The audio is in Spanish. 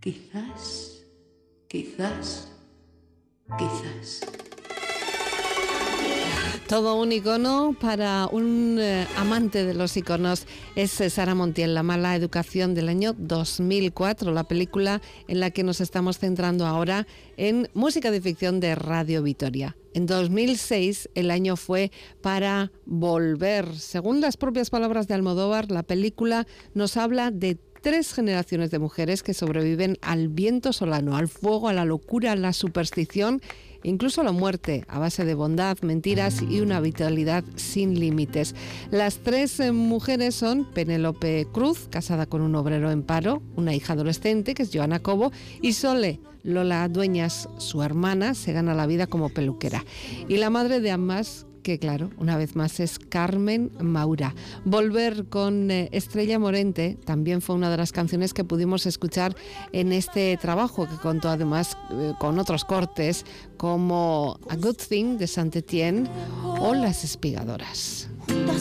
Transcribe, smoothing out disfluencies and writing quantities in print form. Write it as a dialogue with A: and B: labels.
A: Quizás.
B: Todo un icono para un amante de los iconos es Sara Montiel, La mala educación, del año 2004, la película en la que nos estamos centrando ahora en música de ficción de Radio Vitoria. En 2006 el año fue para volver. Según las propias palabras de Almodóvar, la película nos habla de 3 generaciones de mujeres que sobreviven al viento solano, al fuego, a la locura, a la superstición, incluso a la muerte, a base de bondad, mentiras y una vitalidad sin límites. Las 3 mujeres son Penélope Cruz, casada con un obrero en paro, una hija adolescente, que es Joana Cobo, y Sole Lola Dueñas, su hermana, se gana la vida como peluquera. Y la madre de ambas, que claro, una vez más es Carmen Maura. Volver con Estrella Morente también fue una de las canciones que pudimos escuchar en este trabajo, que contó además con otros cortes como A Good Thing de Saint Etienne o Las Espigadoras.